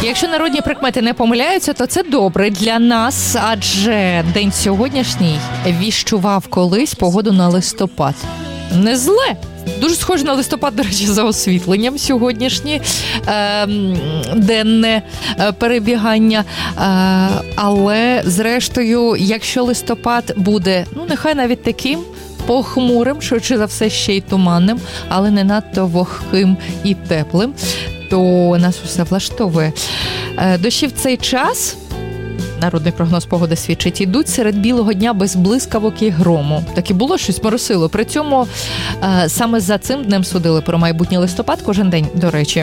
Якщо народні прикмети не помиляються, то це добре для нас, адже день сьогоднішній віщував колись погоду на листопад. Не зле. Дуже схоже на листопад, до речі, за освітленням сьогоднішнє денне перебігання. Але, зрештою, якщо листопад буде, нехай навіть таким похмурим, швидше за все ще й туманним, але не надто вогким і теплим, то нас усе влаштовує. Дощі в цей час, народний прогноз погоди свідчить, ідуть серед білого дня без блискавок і грому. Так і було, щось моросило. При цьому саме за цим днем судили про майбутній листопад кожен день, до речі.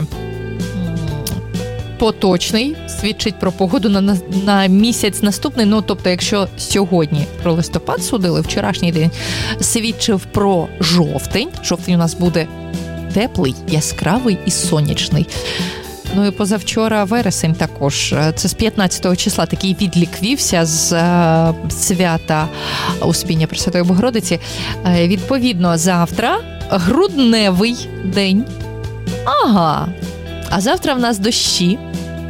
Поточний свідчить про погоду на місяць наступний. Тобто, якщо сьогодні про листопад судили, вчорашній день свідчив про жовтень. Жовтень у нас буде теплий, яскравий і сонячний. І позавчора вересень також. Це з 15-го числа такий відлік вівся з свята Успіння Пресвятої Богородиці. Відповідно, завтра грудневий день. Ага. А завтра в нас дощі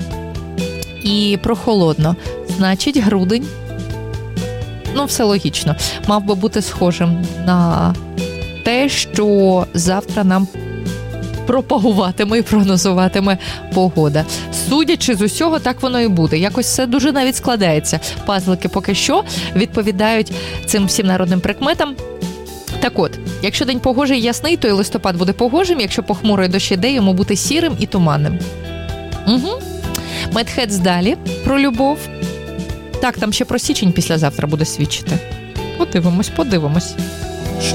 і прохолодно. Значить, грудень, все логічно, мав би бути схожим на те, що завтра нам пропагуватиме і прогнозуватиме погода. Судячи з усього, так воно і буде. Якось все дуже навіть складається. Пазлики поки що відповідають цим всім народним прикметам. Так от, якщо день погожий і ясний, то і листопад буде погожим, якщо похмурий дощ іде, йому бути сірим і туманним. Медхедс далі про любов. Так, там ще про січень післязавтра буде свідчити. Подивимось.